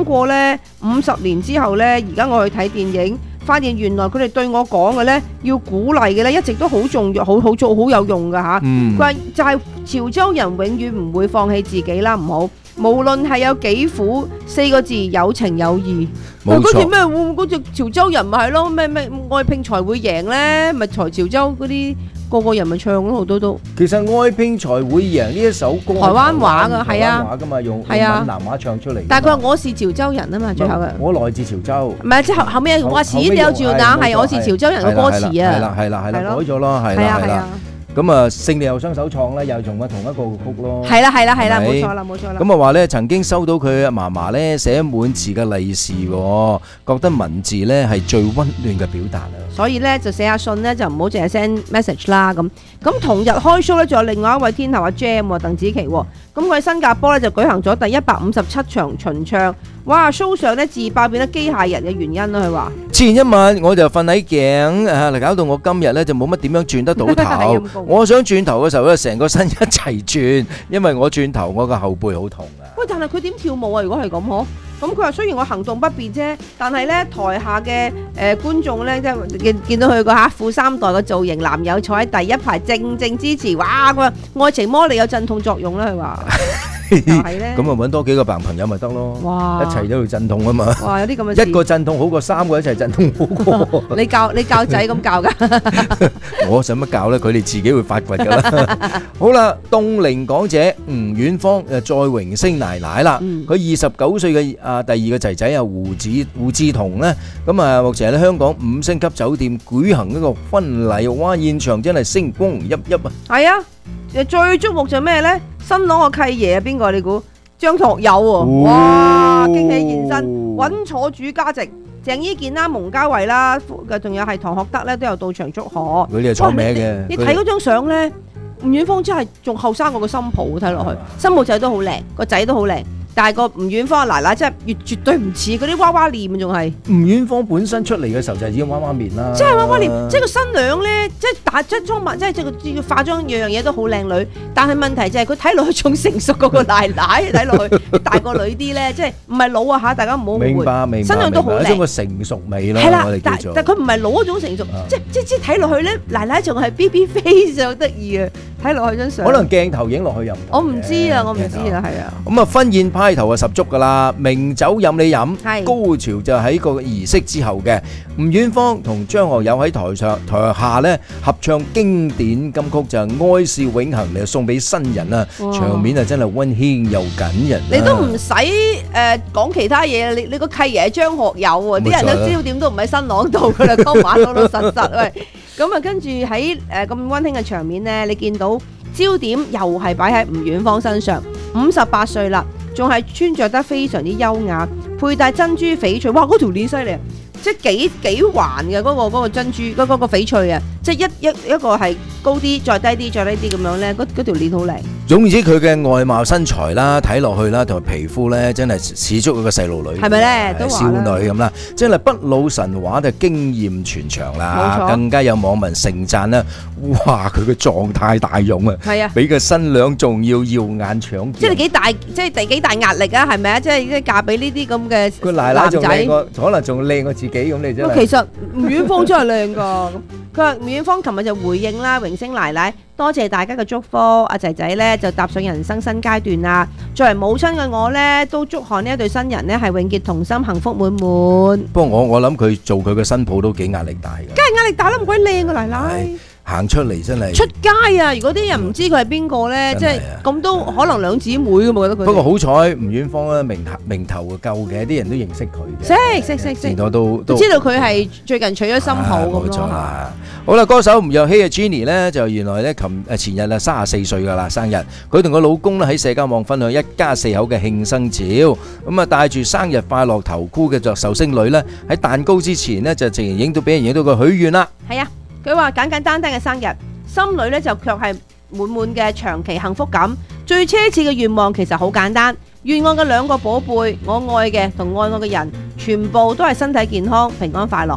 諗過呢？50年之後呢，而家我去睇電影，發現原來佢哋對我講嘅呢，要鼓勵嘅呢，一直都好重要，好有用㗎嚇。佢話就係潮州人永遠唔會放棄自己啦，唔好。無論係有幾苦，4個字有情有義。 冇錯。 嗰條咩？嗰條潮州人咪係咯，咩愛拼才會贏咧，咪潮州嗰啲個人咪唱咯，好多都。 其實愛拼才會贏呢一首歌， 台灣話㗎，係啊， 台灣話㗎嘛，用閩南話唱出嚟。 但係佢話我是潮州人啊嘛，最後嘅。我來自潮州。 唔係，即係後尾話似有潮硬係我是潮州人嘅歌詞啊。 係啦，改咗咯，係啦。咁啊，勝利又雙手創咧，又用咗同一個曲咯。係啦， 冇錯啦。 咁啊話咧，曾經收到佢嫲嫲咧寫滿字嘅利是喎，覺得文字咧係最溫暖嘅表達啦。 所以咧就寫下信咧，就唔好淨係 send message 啦咁。咁同日開 show 咧，仲有另外一位天后阿 Jam 喎，鄧紫棋喎。咁佢喺新加坡咧就舉行咗第157場巡唱。哇 ！show 上咧自爆變得機械人嘅原因啦，佢話前一晚我就瞓喺頸嚟搞到我今日咧就冇乜點樣轉得到頭。我想轉頭嘅時候咧，成個身一齊轉，因為我轉頭我個後背好痛啊！ 喂，但係佢點跳舞啊？如果係咁嗬？咁佢話雖然我行動不便啫，但係咧台下嘅觀眾咧，即係見到佢個富三代嘅造型，男友坐喺第一排靜靜支持，哇！佢話愛情魔力有鎮痛作用啦，佢話。咁啊揾多幾個男朋友咪得咯， 哇！ 一齊都要鎮痛啊嘛。 哇！有啲咁嘅事， 一個鎮痛好過3個一齊鎮痛好過。 你教仔咁教㗎？ 我使乜教咧？佢哋自己會發掘㗎啦。好啦，凍齡港姐吳婉芳再榮升奶奶啦。佢29歲嘅第二個仔仔啊胡志彤咧，咁啊目前喺香港5星級酒店舉行一個婚禮，哇！現場真係星光熠熠啊。 係啊，最矚目就咩咧？新郎個契爺啊，邊個你估？張學友喎，哇！驚喜現身，穩坐主家席。鄭伊健啦、蒙嘉慧啦，仲有係唐學德咧，都有到場祝賀。 佢哋係錯名嘅。 你睇嗰張相咧，吳婉芳真係仲後生過個新抱，睇落去，新抱仔都好靚，個仔都好靚。但係個吳婉芳奶奶真係絕對唔似嗰啲娃娃臉，仲係吳婉芳本身出嚟嘅時候就係已經娃娃面啦， 即係娃娃臉，即係個新娘咧，即係裝扮，即係個化妝樣嘢都好靚女。但係問題就係佢睇落去仲成熟過個奶奶，睇落去大個女啲咧，即係唔係老啊嚇，大家唔好誤會。明白，新娘都好靚，一種個成熟味咯。係啦，但佢唔係老嗰種成熟，即係睇落去咧，奶奶仲係 BB face 好得意啊！睇落去張相， 可能鏡頭影落去又唔同。 我唔知啊，係啊。 咁啊，婚宴派頭啊十足噶啦，名酒任你飲，高潮就喺個儀式之後嘅。吳婉芳同張學友喺台下咧合唱經典金曲就係《愛是永恆》嚟送俾新人啊，場面啊真係溫馨又感人。 你都唔使講其他嘢，你個契爺係張學友喎，啲人嘅焦點都唔喺新郎度噶啦，當晚老老實實喂。咁啊，跟住喺咁溫馨嘅場面咧，你見到焦點又係擺喺吳婉芳身上，58歲啦，仲係穿着得非常之優雅，佩戴珍珠翡翠，哇！嗰條鏈犀利啊，即係幾環嘅嗰個珍珠嗰個翡翠啊，即係一個係高啲，再低啲，再低啲咁樣咧，嗰條鏈好靚。總之佢嘅外貌身材啦，睇落去啦，同埋皮膚咧，真係似足一個細路女，係咪咧？都少女咁啦，真係不老神話就驚豔全場啦，更加有網民盛讚啦，哇！佢嘅狀態大勇啊，係啊，比個新娘仲要耀眼搶鏡，即係幾大壓力啊？係咪啊？即係嫁俾呢啲咁嘅個奶奶仲靚過，可能仲靚過自己咁，你真係。其實吳婉芳真係靚噶，佢話吳婉芳琴日就回應啦，榮升奶奶。多謝大家嘅祝福，阿仔仔咧就踏上人生新階段啦。作為母親嘅我咧，都祝賀呢一對新人咧係永結同心，幸福滿滿。不過我諗佢做佢嘅新抱都幾壓力大嘅。梗係壓力大啦，咁鬼靚嘅奶奶。行出嚟真係出街啊！如果啲人唔知佢係邊個咧，即係咁都可能兩姊妹噶嘛，我覺得佢。不過好彩吳婉芳咧名頭夠嘅，啲人都認識佢。識，我都知道佢係最近娶咗新抱咁咯。冇錯啦。好啦，歌手吳若希嘅 Jenny 咧就原來咧前日啊34歲噶啦生日，佢同個老公咧喺社交網分享一家4口嘅慶生照，咁啊帶住生日快樂頭箍嘅壽星女咧喺蛋糕之前咧就直情俾人影到個許願啦。係啊。佢話簡簡單單嘅生日，心裏咧就卻係滿滿嘅長期幸福感。最奢侈嘅願望其實好簡單，願我嘅2個寶貝，我愛嘅同愛我嘅人，全部都係身體健康、平安快樂。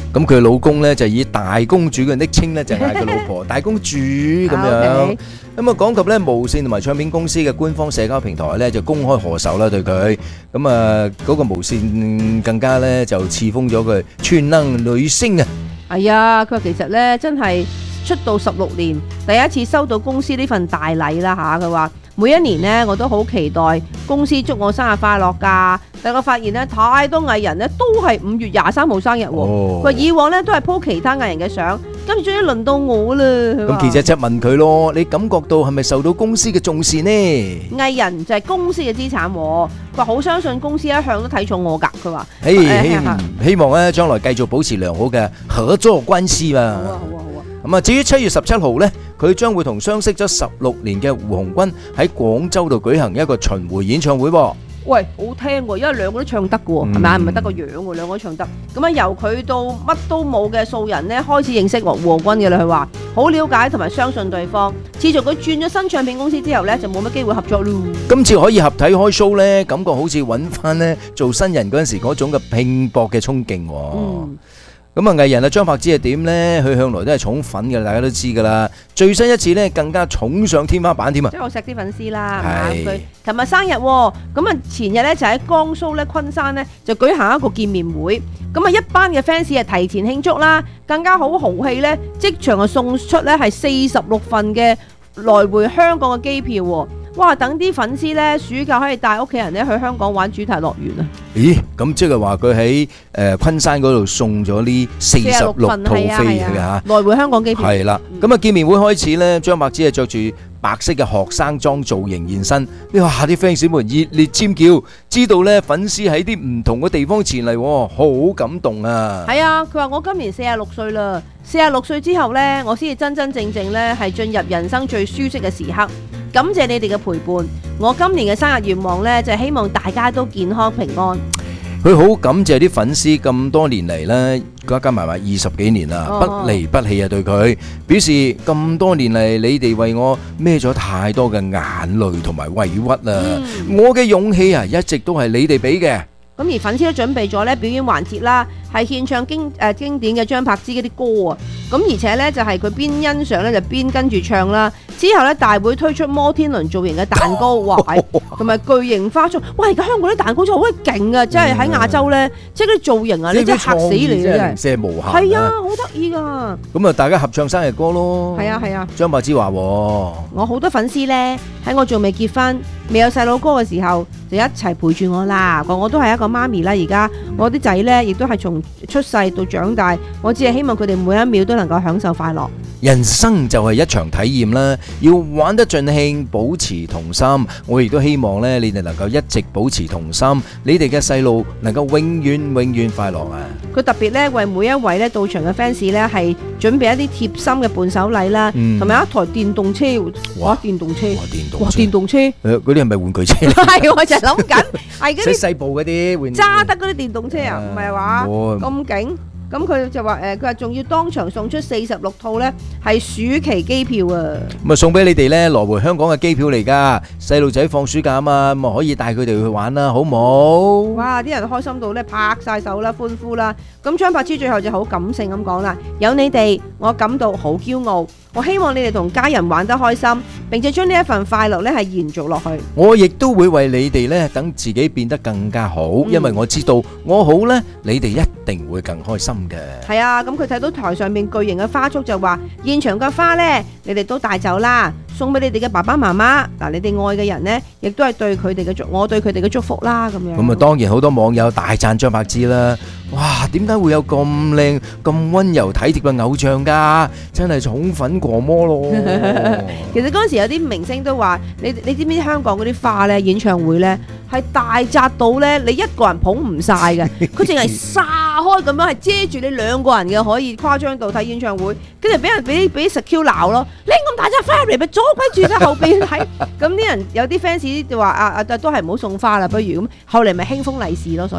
咁佢老公咧就以大公主嘅昵稱咧就嗌佢老婆大公主咁樣。咁啊講及咧無線同埋唱片公司嘅官方社交平台咧就公開賀壽啦對佢。咁啊嗰個無線更加咧就賜封咗佢全能女星啊！ 係啊，佢話其實咧真係出道16年，第一次收到公司呢份大禮啦嚇。佢話每一年呢，我都好期待公司祝我生日快樂㗎。但我發現呢，太多藝人呢都係5月23號生日喎。佢話以往呢都係 po 其他藝人嘅相，跟住終於輪到我啦。 咁記者即問佢咯，你感覺到係咪受到公司嘅重視呢？ 藝人就係公司嘅資產喎。佢話好相信公司一向都睇重我㗎。佢話希望咧將來繼續保持良好嘅合作關係嘛。 好啊。 咁啊，至於7月17號呢，佢將會同相識咗16年嘅胡鴻鈞喺廣州度舉行一個巡迴演唱會喎。喂， 好聽喎，因為兩個都唱得嘅喎，係咪啊？唔係得個樣喎，兩個都唱得。咁啊，由佢到乜都冇嘅素人呢，開始認識胡鴻鈞嘅啦。佢話好了解同埋相信對方。自從佢轉咗新唱片公司之後呢，就冇乜機會合作咯。 今次可以合體開 show 呢，感覺好似揾翻呢做新人嗰陣時嗰種嘅拼搏嘅衝勁喎。咁啊，藝人啊張柏芝係點呢？佢向來都係寵粉嘅，大家都知噶啦。最新一次呢，更加寵上天花板添啊！ 即係我錫啲粉絲啦，係佢琴日生日喎，咁啊前日呢，就喺江蘇咧昆山呢，就舉行一個見面會，咁啊一班嘅 fans 係提前慶祝啦，更加好豪氣呢，即場啊送出呢係46份嘅來回香港嘅機票喎。哇！等啲粉絲咧暑假可以帶屋企人咧去香港玩主題樂園啊！ 咦？咁即係話佢喺昆山嗰度送咗呢46套飛嘅嚇， 來回香港機票。 係啦，咁啊見面會開始咧，張柏芝係着住白色嘅學生裝造型現身，哇！啲 fans 們熱烈尖叫，知道咧粉絲喺啲唔同嘅地方前嚟，好感動啊！ 係啊，佢話我今年46歲啦，46歲之後咧，我先至真真正正咧係進入人生最舒適嘅時刻。感謝你哋嘅陪伴，我今年嘅生日願望呢，就係希望大家都健康平安。 佢好感謝啲粉絲咁多年嚟呢，加埋20幾年啦，不離不棄啊！對佢表示咁多年嚟，你哋為我孭咗太多嘅眼淚同埋委屈啦，我嘅勇氣啊，一直都係你哋俾嘅。 咁而粉絲都準備咗咧表演環節啦，係獻唱經典嘅張柏芝嗰啲歌啊！咁而且咧就係佢邊欣賞咧就邊跟住唱啦。之後咧大會推出摩天輪造型嘅蛋糕，哇！同埋巨型花束，哇！而家香港啲蛋糕真係好鬼勁啊！即係喺亞洲咧，即係嗰啲造型啊，你真係嚇死你啊！ 零舍無限。 係啊，好得意噶。 咁啊，大家合唱生日歌咯。 係啊。 張柏芝話： 我好多粉絲咧喺我仲未結婚、未有細佬哥嘅時候，就一齊陪住我啦。我都係一個媽咪啦，而家我啲仔咧亦都係從出世到長大，我只係希望佢哋每一秒都能夠享受快樂。 人生就係一場體驗啦，要玩得盡興，保持童心。我亦都希望咧，你哋能夠一直保持童心，你哋嘅細路能夠永遠快樂啊！佢特別咧為每一位咧到場嘅 fans 咧係準備一啲貼心嘅伴手禮啦，同埋一台電動車。哇！電動車，電動車， 嗰啲係咪玩具車？ 係，我就係諗緊，係嗰啲細部嗰啲揸得嗰啲電動車啊，唔係話咁勁。咁佢就話佢話仲要當場送出46套呢係暑期機票啊！ 咁啊送俾你哋呢來回香港嘅機票嚟㗎，細路仔放暑假啊嘛，咁啊可以帶佢哋去玩啦，好唔好？ 哇！啲人開心到呢拍晒手啦，歡呼啦！咁張柏芝最後就好感性咁講啦，有你哋，我感到好驕傲。我希望你哋同家人玩得開心，並且將呢一份快樂咧係延續落去。 我亦都會為你哋咧等自己變得更加好，因為我知道我好咧，你哋一定會更開心嘅。係啊，咁佢睇到台上面巨型嘅花束就話：現場嘅花咧，你哋都帶走啦，送俾你哋嘅爸爸媽媽。嗱，你哋愛嘅人呢，亦都係對佢哋嘅我對佢哋嘅祝福啦。咁樣。 咁啊，當然好多網友大讚張柏芝啦。哇，點解會有咁靚、咁溫柔體貼嘅偶像㗎？真係寵粉過魔咯！ 其實嗰陣時有啲明星都話：你知唔知香港嗰啲花咧演唱會咧係大紮到咧你一個人捧唔晒嘅，佢淨係撒開咁樣係遮住你兩個人嘅，可以誇張到睇演唱會，跟住俾人俾 secure 鬧咯，拎咁大紮花嚟咪阻鬼住喺後邊睇。咁啲人有啲 fans 就話都係唔好送花啦，不如咁後嚟咪興封利是咯，所以。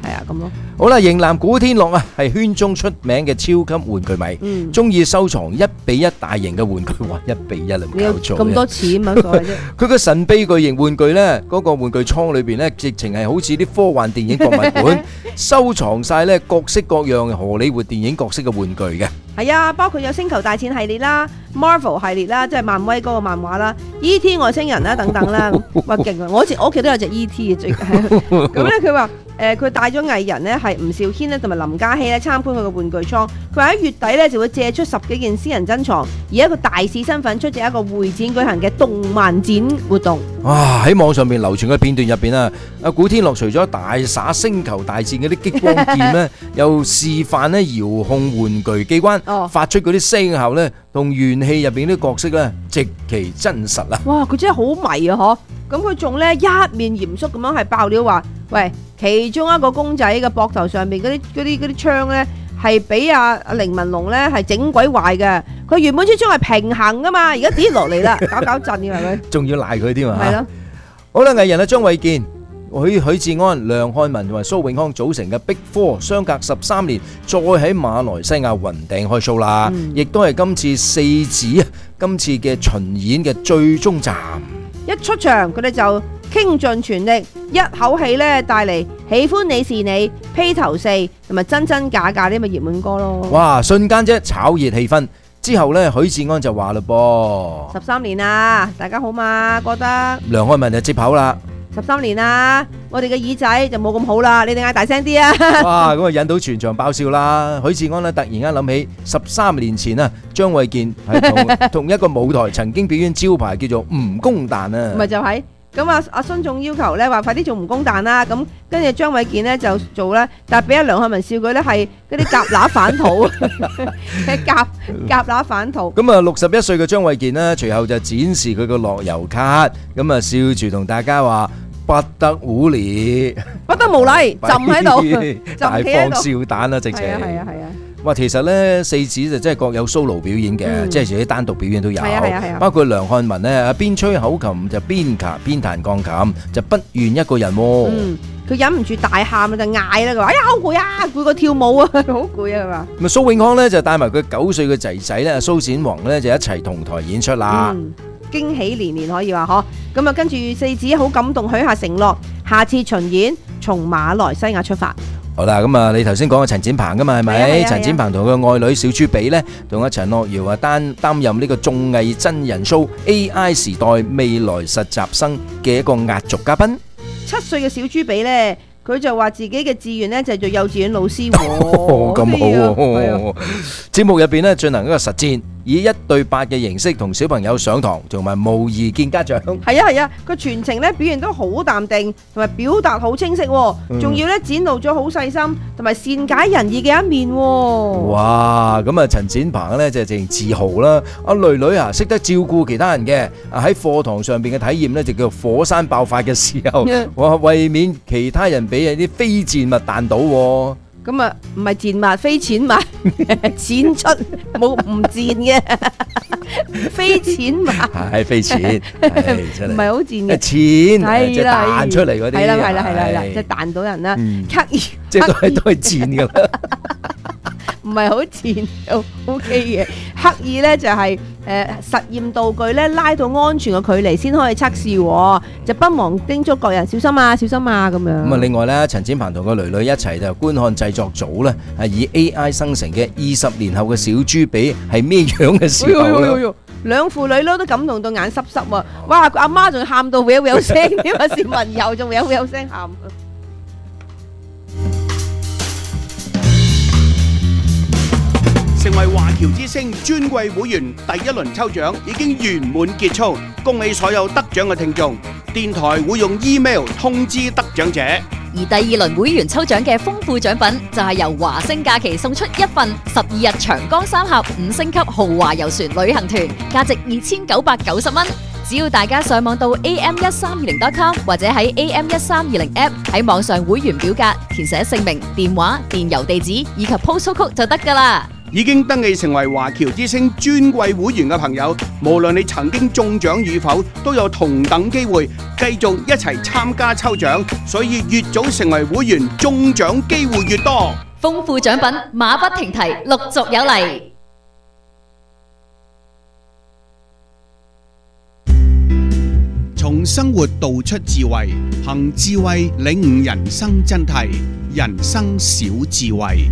係啊，咁咯。 好啦，型男古天樂啊，係圈中出名嘅超級玩具迷，中意收藏1:1大型嘅玩具。哇，1:1啊，冇搞錯咁多錢乜所謂啫？ 佢個神秘巨型玩具呢，嗰個玩具倉裏邊呢，直情係好似啲科幻電影博物館，收藏晒呢各式各樣荷里活電影角色嘅玩具嘅。 係啊，包括有星球大戰系列啦、Marvel 系列啦，即係漫威嗰個漫畫啦、E.T. 外星人啦等等啦，哇勁啊！我屋企都有隻 E.T. 嘅最咁咧，佢話佢帶咗藝人咧係吳兆軒咧同埋林家熙咧參觀佢嘅玩具倉。佢話喺月底咧就會借出10幾件私人珍藏，以一個大使身份出席一個會展舉行嘅動漫展活動。 哇！喺網上面流傳嘅片段入邊啊，阿古天樂除咗大灑星球大戰嗰啲激光劍咧，又示範咧遙控玩具機關，發出嗰啲聲效咧，同元氣入邊啲角色咧，極其真實啊！ 哇！佢真係好迷啊，嗬！咁佢仲咧一面嚴肅咁樣係爆料話，喂，其中一個公仔嘅膊頭上面嗰啲槍咧，係俾阿凌文龍咧係整鬼壞嘅。佢原本支槍係平衡噶嘛，而家跌落嚟啦，搞震嘅係咪？ 仲要賴佢添啊！ 係咯。 好啦，藝人啊，張衛健、許志安、梁漢文同埋蘇永康組成嘅 Big Four，相隔13年，再喺馬來西亞雲頂開 show 啦，亦都係今次四子今次嘅巡演嘅最終站。 一出場，佢哋就傾盡全力，一口氣咧帶嚟喜歡你是你、披頭四同埋真真假假呢啲咪熱門歌咯。 哇！瞬間啫，炒熱氣氛。之後咧，許志安就話嘞噃 ，13年啦，大家好嘛？覺得梁漢文就接口啦 ，13年啦，我哋嘅耳仔就冇咁好啦，你哋嗌大聲啲啊！ 哇！咁啊引到全場爆笑啦。許志安咧突然間諗起13年前啊，張衛健係同一個舞台曾經表演招牌叫做蜈蚣彈啊， 咪就係。咁啊！阿孫仲要求咧話快啲做蜈蚣彈啦，咁跟住張衛健咧就做啦，但係俾阿梁漢文笑佢咧係嗰啲夾乸反肚，夾乸反肚。咁啊 ，61歲嘅張衛健呢，隨後就展示佢個樂悠卡，咁啊笑住同大家話不得無禮， 不得無禮，浸喺度， 大放笑彈啦，直情。 係啊！ 哇，其實咧四子就真係各有 solo 表演嘅，即係自己單獨表演都有。包括梁漢文咧，邊吹口琴就邊彈鋼琴，就不願一個人喎。 佢忍唔住大喊就嗌啦，佢話：哎呀好攰啊，攰過跳舞啊，好攰啊，係嘛？ 咁蘇永康咧就帶埋佢9歲嘅仔仔咧，蘇展宏咧就一齊同台演出啦。 驚喜連連可以話嗬，咁啊跟住四子好感動，許下承諾，下次巡演從馬來西亞出發。 好啦，咁啊，你頭先講嘅陳展鵬噶嘛，係咪？陳展鵬同佢愛女小豬比呢，同阿陳樂瑤啊擔任呢個綜藝真人 show AI 時代未來實習生嘅一個壓軸嘉賓。 7歲嘅小豬比呢，佢就話自己嘅志願呢就係做幼稚園老師。 咁好喎！節目入邊呢進行一個實戰，以1:8嘅形式同小朋友上堂，同埋模擬見家長。 係啊，佢全程咧表現都好淡定，同埋表達好清晰，仲要咧展露咗好細心同埋善解人意嘅一面。 哇！咁啊，陳展鵬咧就淨自豪啦。阿女女啊，識得照顧其他人嘅，喺課堂上邊嘅體驗咧就叫火山爆發嘅時候，哇！為免其他人俾啲飛濺物彈到。 咁啊，唔係賤物，飛濺物，濺出冇唔賤嘅，飛濺物係飛濺， 唔係好賤嘅， 濺即係彈出嚟嗰啲， 係啦，即係彈到人啦，刻意即係都係賤噶啦， 唔係好賤，OK 嘅，刻意咧就係實驗道具咧拉到安全嘅距離先可以測試，就不忘叮囑各人小心啊咁樣。 咁啊，另外咧，陳展鵬同個女女一齊就觀看製作組咧係以 AI 生成嘅20年後嘅小豬比係咩樣嘅時候咧， 兩父女都感動到眼濕濕啊！哇，阿媽仲喊到喵喵聲添啊，小朋友仲喵喵聲喊。 成為華僑之星尊貴會員第1輪抽獎已經圓滿結束，恭喜所有得獎嘅聽眾！電台會用 email 通知得獎者。 而第2輪會員抽獎嘅豐富獎品就係由華星假期送出一份12日長江三峽5星級豪華遊船旅行團，價值2990蚊。只要大家上網到 am1320.com 或者喺 am1320 app 喺網上會員表格填寫姓名、電話、電郵地址以及 postal code 就得㗎啦。 已經登記成為華僑之星尊貴會員嘅朋友，無論你曾經中獎與否，都有同等機會繼續一齊參加抽獎。所以越早成為會員，中獎機會越多。 豐富獎品馬不停蹄，陸續有嚟。 從生活道出智慧，憑智慧領悟人生真諦。人生小智慧。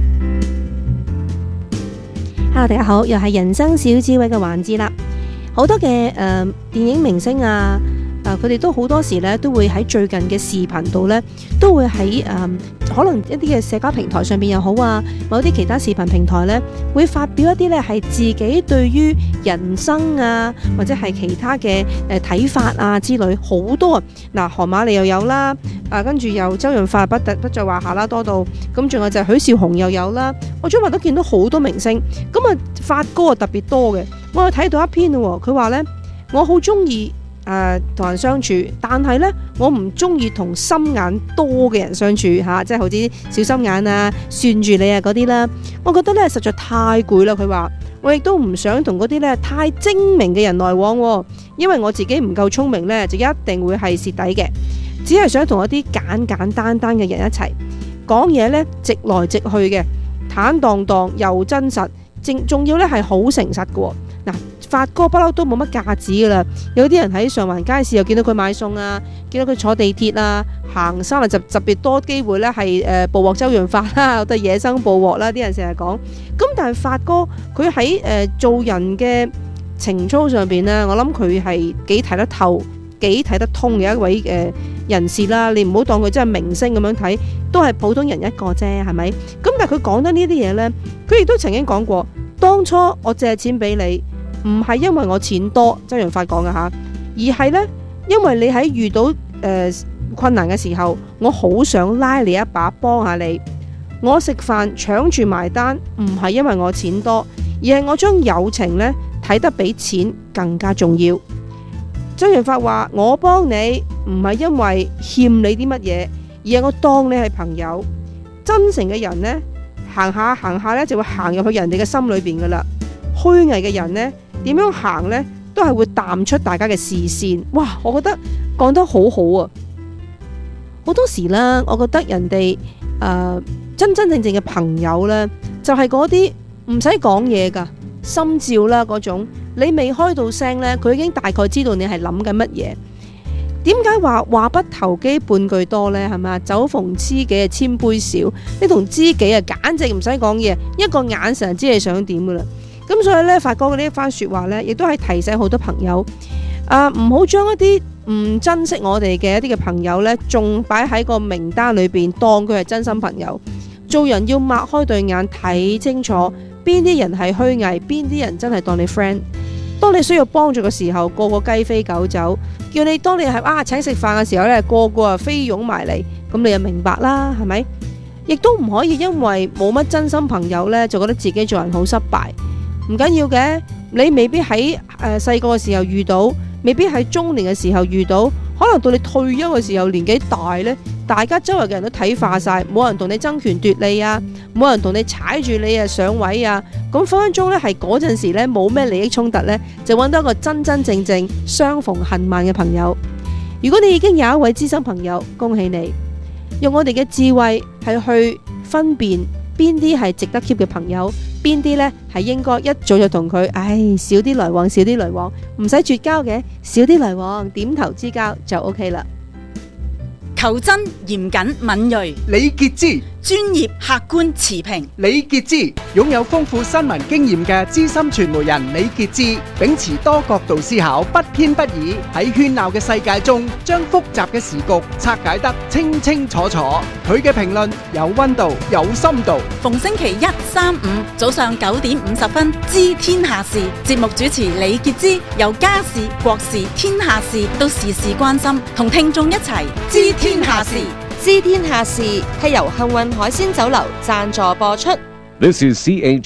Hello， 大家好，又係人生小智慧嘅環節啦。好多嘅電影明星啊，佢哋都好多時咧，都會喺最近嘅視頻度咧，都會喺可能一啲嘅社交平台上邊又好啊，某啲其他視頻平台咧，會發表一啲咧係自己對於人生啊，或者係其他嘅睇法啊之類好多啊。嗱，韓馬利又有啦，跟住又周潤發不在話下啦，多到咁，仲有就係許紹雄又有啦。我早排都見到好多明星，咁啊發哥啊特別多嘅。我有睇到一篇喎，佢話咧，我好中意同人相處，但係咧我唔中意同心眼多嘅人相處吓，即係好似小心眼啊、算住你啊嗰啲啦。我覺得咧實在太攰啦。佢話我亦都唔想同嗰啲咧太精明嘅人來往，因為我自己唔夠聰明咧，就一定會係蝕底嘅。只係想同一啲簡簡單單嘅人一齊講嘢咧，直來直去嘅，坦蕩蕩又真實，仲要咧係好誠實嘅。嗱，發哥不嬲都冇乜架子噶啦，有啲人喺上環街市又見到佢買餸啊，見到佢坐地鐵啊、行山啊，就特別多機會咧係捕獲周潤發啦，有得野生捕獲啦，啲人成日講。咁但係發哥佢喺做人嘅情操上邊呢，我諗佢係幾睇得透、幾睇得通嘅一位人士啦。你唔好當佢真係明星咁樣睇，都係普通人一個啫，係咪？咁但係佢講得呢啲嘢呢，佢亦都曾經講過，當初我借錢俾你。唔係因為我錢多，周潤發講嘅吓，而係呢，因為你喺遇到困難嘅時候，我好想拉你一把幫下你。我食飯搶住埋單，唔係因為我錢多，而係我將友情呢睇得比錢更加重要。周潤發話：我幫你唔係因為欠你啲乜嘢，而係我當你係朋友。真誠嘅人呢，行下行下呢就會行入去人哋嘅心裏邊噶啦。虛偽嘅人呢，點樣行呢？都係會淡出大家嘅視線。哇！我覺得講得好好啊！好多時啦，我覺得人哋真正嘅朋友呢，就係嗰啲唔使講嘢噶，心照啦嗰種。你未開到聲呢，佢已經大概知道你係諗緊乜嘢。點解話不投機半句多呢？係咪？酒逢知己啊，千杯少。你同知己啊，簡直唔使講嘢，一個眼神知你想點噶啦。咁所以咧，發哥嘅呢一番說話咧，亦都係提醒好多朋友，唔好將一啲唔珍惜我哋嘅一啲嘅朋友咧，仲擺喺個名單裏邊，當佢係真心朋友。做人要擘開對眼睇清楚，邊啲人係虛偽，邊啲人真係當你 friend。當你需要幫助嘅時候，個個雞飛狗走；叫你當你係請食飯嘅時候咧，個個啊飛擁埋嚟，咁你就明白啦，係咪？亦都唔可以因為冇乜真心朋友咧，就覺得自己做人好失敗。唔緊要嘅，你未必喺細個嘅時候遇到，未必喺中年嘅時候遇到，可能到你退休嘅時候年紀大呢，大家周圍嘅人都睇化晒，冇人同你爭權奪利啊，冇人同你踩住你啊上位啊，咁分分鐘呢係嗰陣時呢冇咩利益衝突呢，就揾到一個真真正正相逢恨晚嘅朋友。如果你已經有一位知心朋友，恭喜你，用我哋嘅智慧係去分辨邊啲係值得 keep 嘅朋友，邊啲呢係應該一早就同佢，少啲來往，少啲來往，唔使絕交嘅，少啲來往，點頭之交就 OK 啦。 求真、嚴謹、敏銳， 李傑之； 專業、客觀、持平， 李傑之；擁有豐富新聞經驗嘅資深傳媒人李傑之，秉持多角度思考，不偏不倚，喺喧鬧嘅世界中，將複雜嘅時局拆解得清清楚楚。佢嘅評論有溫度，有深度。 逢星期一、三、五早上9點50分，知天下事。節目主持李傑之，由家事、國事、天下事到時事關心，同聽眾一齊知天下事。 知天下事係由幸運海鮮酒樓贊助播出。 This is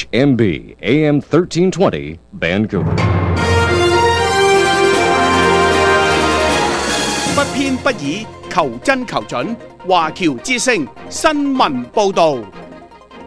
CHMB AM 1320 Vancouver。 不偏不倚，求真求準。華僑之聲新聞報導。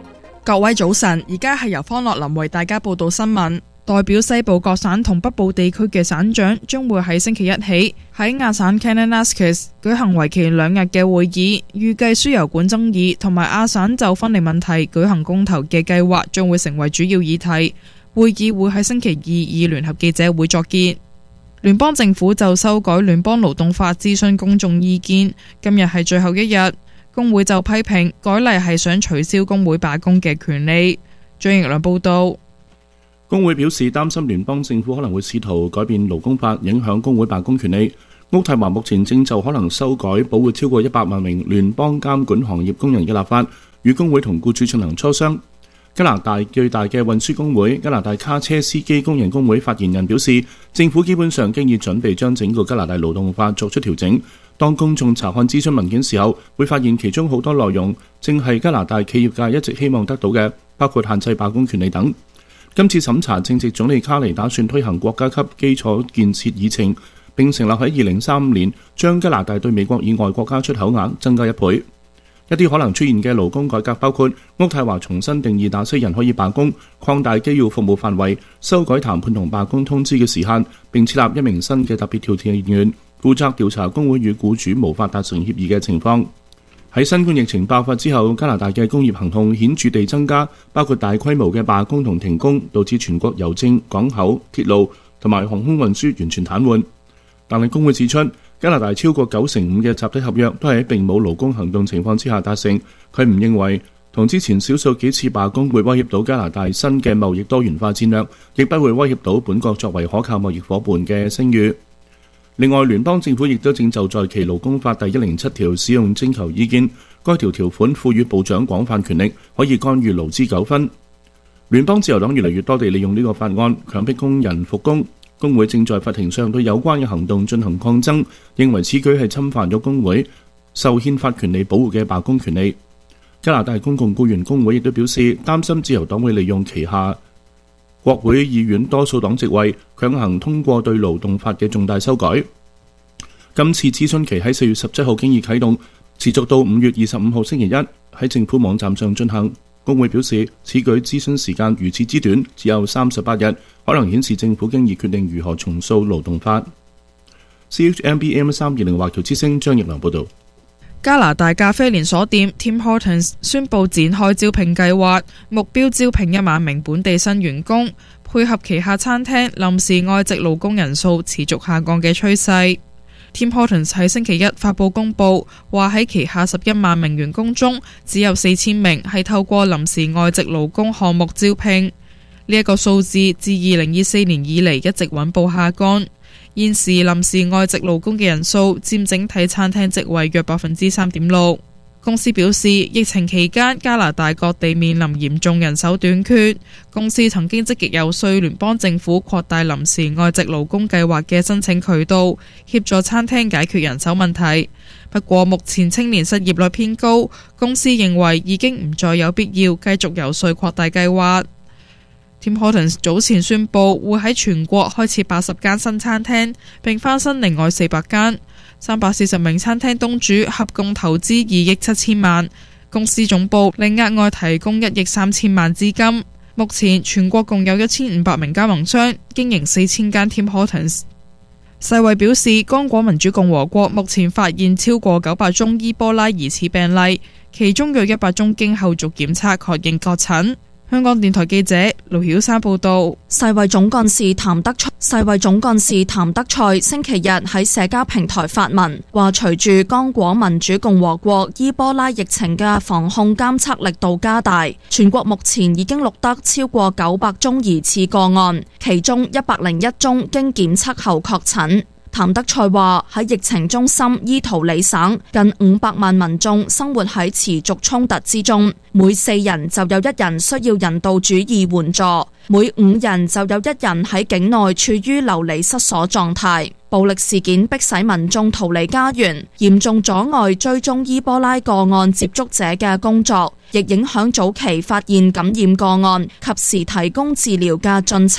各位早晨，而家係由方樂林為大家報道新聞。代表西部各省同北部地區嘅省長將會喺星期一起喺亞省 Kananaskis 舉行為期2日嘅會議，預計輸油管爭議同埋亞省就分離問題舉行公投嘅計劃將會成為主要議題。會議會喺星期二以聯合記者會作結。聯邦政府就修改聯邦勞動法諮詢公眾意見，今日係最後一日。工會就批評改例係想取消工會罷工嘅權利。張奕良報道。 工會表示擔心聯邦政府可能會試圖改變勞工法，影響工會罷工權利。渥太華目前正就可能修改保護超過100萬名聯邦監管行業工人嘅立法，與工會同僱主進行磋商。加拿大最大嘅運輸工會加拿大卡車司機工人工會發言人表示，政府基本上經已準備將整個加拿大勞動法作出調整。當公眾查看諮詢文件時候，會發現其中好多內容正係加拿大企業界一直希望得到嘅，包括限制罷工權利等。今次審查正值總理卡尼打算推行國家級基礎建設議程，並承諾喺2035年將加拿大對美國以外國家出口額增加1倍。一啲可能出現嘅勞工改革包括渥太華重新定義哪些人可以罷工，擴大機要服務範圍，修改談判同罷工通知嘅時限，並設立一名新嘅特別調停員，負責調查工會與僱主無法達成協議嘅情況。喺新冠疫情爆發之後，加拿大嘅工業行動顯著地增加，包括大規模嘅罷工同停工，導致全國郵政、港口、鐵路同埋航空運輸完全癱瘓。但係工會指出，加拿大超過95%嘅集體合約都係喺並冇勞工行動情況之下達成。佢唔認為同之前少數幾次罷工會威脅到加拿大新嘅貿易多元化戰略，亦不會威脅到本國作為可靠貿易夥伴嘅聲譽。另外，聯邦政府亦都正就在其勞工法第107條使用徵求意見，該條條款賦予部長廣泛權力，可以干預勞資糾紛。聯邦自由黨越嚟越多地利用呢個法案強迫工人復工，工會正在法庭上對有關嘅行動進行抗爭，認為此舉係侵犯咗工會受憲法權利保護嘅罷工權利。加拿大公共僱員工會亦都表示擔心自由黨會利用旗下國會議院多數黨席位，強行通過對勞動法嘅重大修改。今次諮詢期喺4月17號經已啟動，持續到5月25號星期一喺政府網站上進行。工會表示，此舉諮詢時間如此之短，只有38日，可能顯示政府經已決定如何重塑勞動法。CHMB AM320華僑之聲張奕良報導。 加拿大咖啡連鎖店 Tim Hortons 宣布展開招聘計劃，目標招聘1萬名本地新員工，配合旗下餐廳臨時外籍勞工人數持續下降嘅趨勢。Tim Hortons 喺星期一發佈公佈，話喺旗下11萬名員工中，只有4000名係透過臨時外籍勞工項目招聘。呢一個數字自2024年以嚟一直穩步下降。現時臨時外籍勞工嘅人數佔整體餐廳職位約 3.6%。公司表示，疫情期間加拿大各地面臨嚴重人手短缺，公司曾經積極遊說聯邦政府擴大臨時外籍勞工計劃嘅申請渠道，協助餐廳解決人手問題。不過目前青年失業率偏高，公司認為已經唔再有必要繼續遊說擴大計劃。Tim Hortons 早前宣布會喺全國開設80間新餐廳，並翻新另外400間。340名餐廳東主合共投資2億7千萬，公司總部另額外提供1億3千萬資金。目前全國共有1500名加盟商，經營4000間 Tim Hortons。世衛表示，剛果民主共和國目前發現超過900宗伊波拉疑似病例，其中約100宗經後續檢測確認確診。香港電台記者盧曉珊報道。 世衛總幹事譚德塞星期日喺社交平台發文，話隨住剛果民主共和國伊波拉疫情嘅防控監測力度加大，全國目前已經錄得超過900宗疑似個案，其中101宗經檢測後確診。譚德塞話喺疫情中心伊圖里省，近500萬民眾生活喺持續衝突之中，每4人就有1人需要人道主義援助，每5人就有1人喺境內處於流離失所狀態。暴力事件迫使民眾逃離家園，嚴重阻礙追蹤伊波拉個案接觸者嘅工作，亦影響早期發現感染個案及時提供治療嘅進程。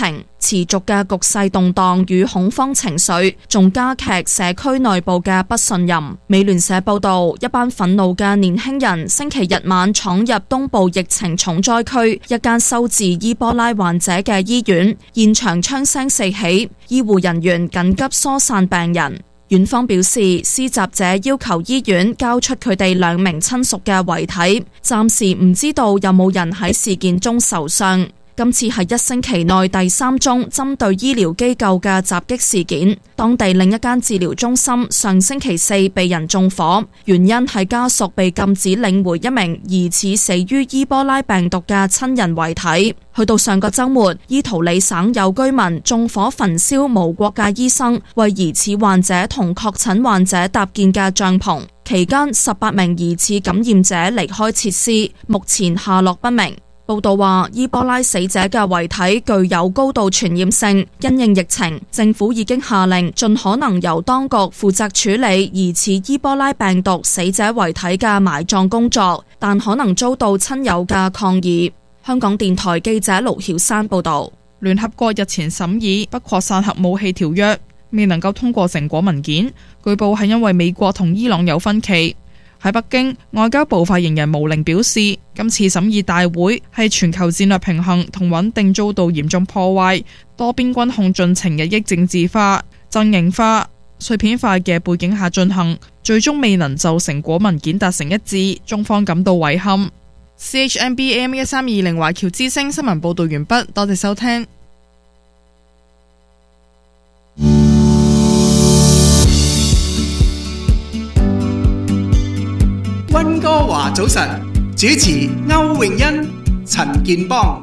持續嘅局勢動盪與恐慌情緒，仲加劇社區內部嘅不信任。美聯社報道，一班憤怒嘅年輕人星期日晚闖入東部疫情重災區一間收治伊波拉患者嘅醫院，現場槍聲四起，醫護人員緊急疏散病人。院方表示，施襲者要求醫院交出佢哋2名親屬嘅遺體，暫時唔知道有冇人喺事件中受傷。今次係1星期內第3宗針對醫療機構嘅襲擊事件。當地另一間治療中心上星期4被人縱火，原因係家屬被禁止領回一名疑似死於伊波拉病毒嘅親人遺體。去到上個週末，伊圖里省有居民縱火焚燒無國界醫生為疑似患者同確診患者搭建嘅帳篷，期間18名疑似感染者離開設施，目前下落不明。報道話，伊波拉死者嘅遺體具有高度傳染性，因應疫情，政府已經下令盡可能由當局負責處理疑似伊波拉病毒死者遺體嘅埋葬工作，但可能遭到親友嘅抗議。香港電台記者盧曉珊報道。 聯合國日前審議不擴散核武器條約，未能夠通過成果文件，據報係因為美國同伊朗有分歧。喺北京，外交部發言人毛寧表示，今次審議大會係全球戰略平衡同穩定遭到嚴重破壞，多邊軍控進程日益政治化、陣營化、碎片化嘅背景下進行，最終未能就成果文件達成一致，中方感到遺憾。CHMB AM 1320華僑之聲新聞報道完畢，多謝收聽。 溫哥華早晨，主持歐永欣、陳健邦。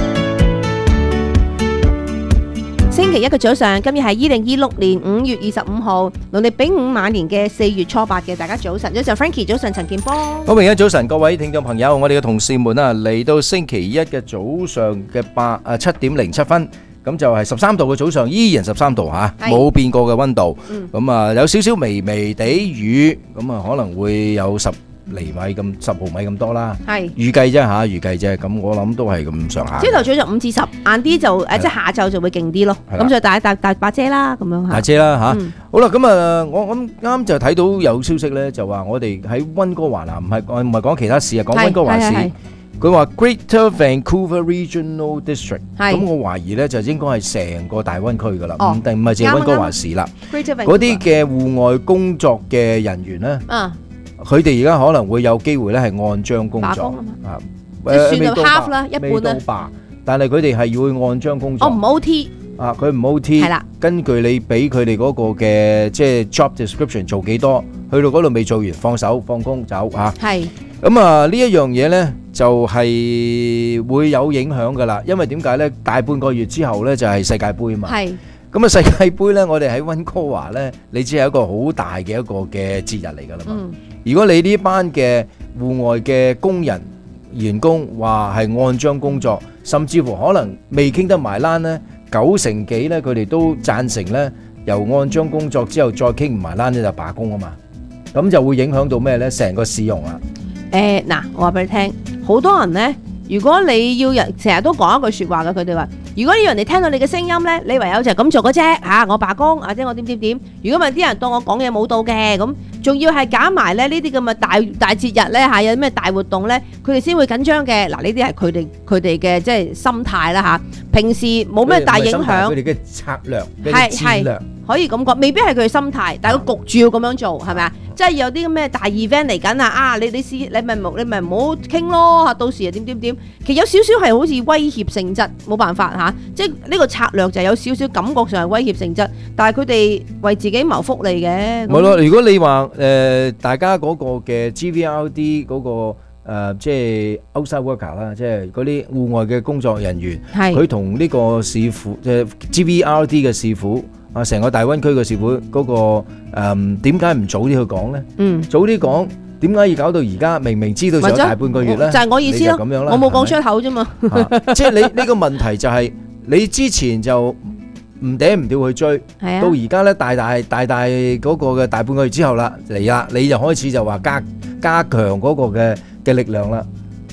星期一嘅早上，今日係2026年5月25號，農曆丙午晚年嘅4月初8嘅，大家早晨。早晨 Frankie， 早晨陳健邦。 歐永欣早晨，各位聽眾朋友，我哋嘅同事們啊，嚟到星期一嘅早上嘅7點07分。咁就係13度嘅早上，依然13度嚇，冇變過嘅溫度。咁啊，有少少微微地雨，咁啊可能會有10厘米咁10毫米咁多啦。係預計啫嚇，預計啫。咁我諗都係咁上下。朝頭早就5至10，晏啲就即係下晝就會勁啲咯。咁就帶把遮啦，咁樣嚇。帶遮啦嚇。好啦，咁啊，我啱就睇到有消息咧，就話我哋喺溫哥華啊，唔係講其他市啊，講溫哥華市。佢話 Greater Vancouver Regional District， 咁我懷疑咧就應該係成個大溫區噶啦，唔係淨係溫哥華市啦。嗰啲嘅戶外工作嘅人員咧，佢哋而家可能會有機會咧係按章工作啊， 算到 half 啦，一半啦。 但係佢哋係要按章工作。 唔 OT。 啊，佢唔 OT，係啦，根據你俾佢哋嗰個嘅即係 job description 做幾多，去到嗰度未做完放手放工走嚇。係。咁啊呢一樣嘢咧就係會有影響噶啦，因為點解咧？大半個月之後咧就係世界盃啊嘛。係。咁啊世界盃咧，我哋喺溫哥華咧，你知係一個好大嘅一個嘅節日嚟噶啦嘛。如果你呢班嘅戶外嘅工人員工話係按章工作，甚至乎可能未傾得埋欄咧。90%幾咧，佢哋都贊成咧，由按章工作之後再傾唔埋欄咧就罷工啊嘛，咁就會影響到咩咧？成個市容啊！ 嗱，我話俾你聽，好多人咧，如果你要人成日都講一句説話嘅，佢哋話：如果要人哋聽到你嘅聲音咧，你唯有就係咁做嘅啫嚇，我罷工或者我點點點。如果唔係啲人當我講嘢冇到嘅，咁仲要係揀埋咧呢啲咁嘅大節日咧嚇，有咩大活動咧，佢哋先會緊張嘅。嗱，呢啲係佢哋嘅即係心態啦嚇。平時冇咩大影響， 佢哋嘅策略、戰略可以咁講，未必係佢嘅心態，但係佢焗住要咁樣做，係咪啊？即係有啲咩大 event 嚟緊啊！你試你咪唔好傾咯嚇，到時又點？其實有少少係好似威脅性質，冇辦法嚇。即係呢個策略就有少少感覺上係威脅性質，但係佢哋為自己謀福利嘅。 冇咯，如果你話大家嗰個嘅 GVRD 嗰個。即係 outside worker 啦，即係嗰啲戶外嘅工作人員，佢同呢個市府即係 GVRD 嘅市府啊，成個大灣區嘅市府嗰個點解唔早啲去講咧？早啲講，點解要搞到而家明明知道仲有大半個月咧？ 就係我意思咯，咁樣啦，我冇講出口啫嘛。 即係你呢個問題就係你之前就唔嗲唔掉去追，到而家咧大嗰個嘅大半個月之後啦嚟啦，你就開始就話加強嗰個嘅力量啦，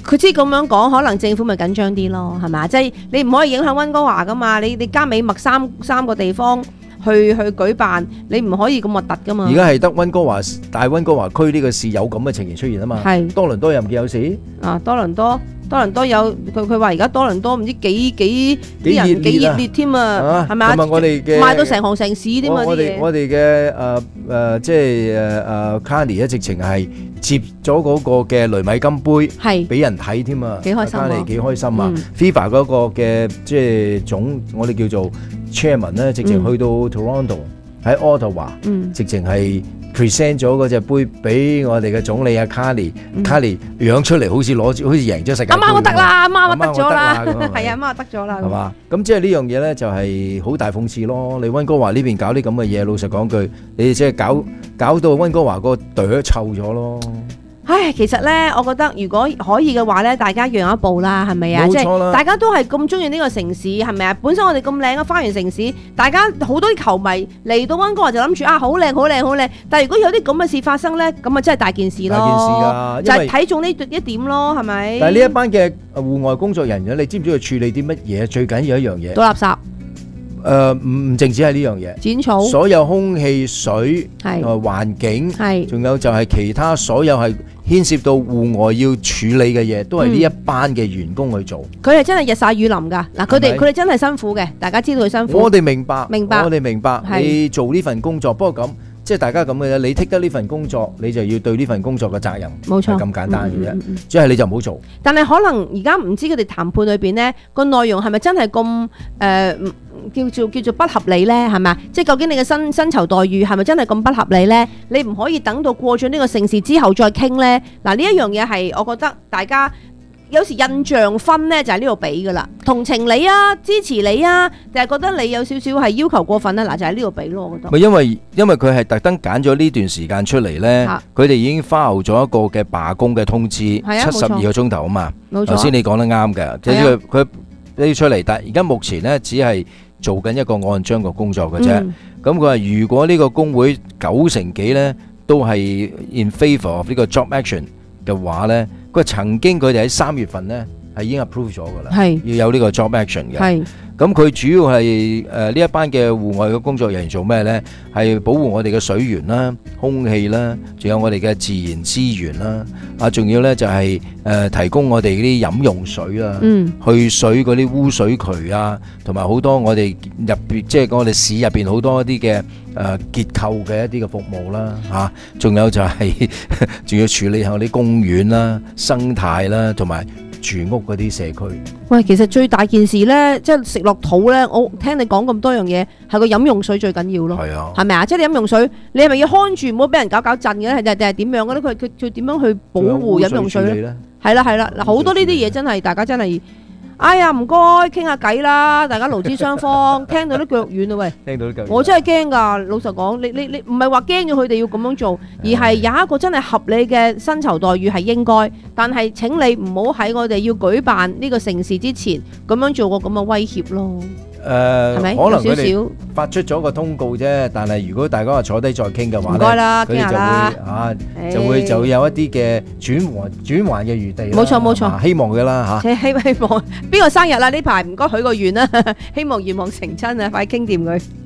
佢知咁樣講，可能政府咪緊張啲咯，係咪？即係你唔可以影響溫哥華噶嘛，你加美墨三個地方去舉辦，你唔可以咁核突噶嘛。 而家係得大溫哥華區呢個市有咁嘅情形出現啊嘛。係多倫多又唔見有事啊？多倫多有佢話而家多倫多唔知幾人幾熱烈添啊，係咪啊？我哋嘅賣到成行成市添啊！我哋嘅即係Carly 咧，直情係接咗嗰個嘅雷米金杯，係俾人睇添啊！幾開心啊！Carly幾開心啊！FIFA 嗰個嘅即係我哋叫做 Chairman 咧，直情去到 Toronto 喺 Ottawa，直情係present 咗嗰隻杯俾我哋嘅總理阿 Carly 樣出嚟好似贏咗世界盃。媽我得啦，媽我得咗啦，係啊，媽我得咗啦。係嘛？咁即係呢樣嘢咧，就係好大諷刺咯。你溫哥華呢邊搞啲咁嘅嘢，老實講句，你即係搞到溫哥華個隊臭咗咯。唉，其實咧，我覺得如果可以嘅話咧，大家讓一步啦，係咪啊？即係大家都係咁中意呢個城市，係咪啊？本身我哋咁靚嘅花園城市，大家好多啲球迷嚟到溫哥華就諗住啊，好靚好靚好靚。但係如果有啲咁嘅事發生咧，咁啊真係大件事咯。大件事㗎，就係睇中呢一點咯，係咪？但係呢一班嘅戶外工作人員，你知唔知佢處理啲乜嘢？最緊要一樣嘢，倒垃圾。唔淨止係呢樣嘢，剪草，所有空氣、水、環境，仲有就係其他所有係牽涉到戶外要處理嘅嘢，都係呢一班嘅員工去做。佢係真係日曬雨淋㗎。嗱，佢哋真係辛苦嘅，大家知道佢辛苦。我哋明白，我哋明白。你做呢份工作，不過咁即係大家咁嘅啫。你剔得呢份工作，你就要對呢份工作嘅責任，冇錯，咁簡單嘅啫。即係你就唔好做。但係可能而家唔知佢哋談判裏邊呢個內容係咪真係咁叫做不合理呢？係咪啊？即係究竟你嘅薪酬待遇係咪真係咁不合理呢？你唔可以等到過咗呢個盛事之後再傾呢？嗱，呢一樣嘢係我覺得大家有時印象分呢就係呢度俾噶啦，同情你啊，支持你啊，定係覺得你有少少係要求過分呢？嗱，就係呢度俾咯，我覺得。咪因為佢係特登揀咗呢段時間出嚟呢，佢哋已經file咗一個嘅罷工嘅通知，72個鐘頭啊嘛。冇錯。頭先你講得啱嘅，即係佢呢出嚟，但係而家目前呢，只係做緊一個按章嘅工作嘅啫。咁佢話如果呢個工會90%幾呢都係 in favour of 呢個 job action 嘅話呢，佢曾經佢哋喺3月份呢係已經 approve 咗㗎啦，要有呢個 job action 嘅。咁佢主要係呢一班嘅戶外嘅工作人員做咩呢？係保護我哋嘅水源啦、空氣啦，仲有我哋嘅自然資源啦。啊，仲要呢就係提供我哋啲飲用水啊，去水嗰啲污水渠啊，同埋好多我哋入邊即係我哋市入邊好多一啲嘅結構嘅一啲嘅服務啦，嚇，仲有就係仲要處理下啲公園啦、生態啦，同埋住屋嗰啲社區。喂，其實最大件事呢，即係食落肚呢。我聽你講咁多樣嘢，係個飲用水最緊要咯。係啊，係咪啊？即係你飲用水，你係咪要看住唔好俾人搞震嘅咧？定係點樣嘅咧？佢點樣去保護飲用水咧？係啦係啦，嗱，好多呢啲嘢真係大家真係。哎呀，唔該，傾下偈啦，大家勞資雙方聽到都腳軟啊！喂，聽到都腳軟，我真係驚㗎。老實講，你唔係話驚咗佢哋要咁樣做，而係有一個真係合理嘅薪酬待遇係應該，但係請你唔好喺我哋要舉辦呢個盛事之前咁樣做個咁嘅威脅咯。係咪？可能佢哋發出咗個通告啫，但係如果大家話坐低再傾嘅話咧，佢哋就會有一啲嘅轉圜嘅餘地。冇錯冇錯，希望嘅啦嚇。希望邊個生日啦？呢排唔該許個願啦，希望願望成真啊！快傾掂佢。